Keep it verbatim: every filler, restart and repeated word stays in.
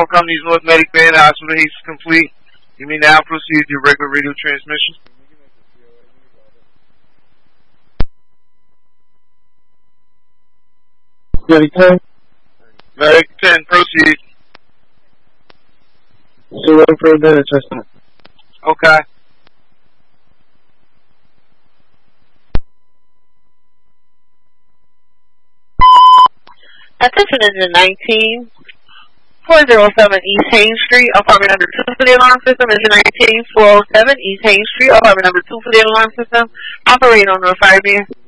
All companies North Medic Band, hospital haste is complete. You may now proceed with your regular radio transmission. Medic ten. Medic ten, proceed. Still waiting for a minute, Chestnut. Okay. Attention engine nineteen, four oh seven East Haines Street, apartment number two for the alarm system. Engine nineteen, four oh seven East Haines Street, apartment number two for the alarm system. Operating on North Firebeard.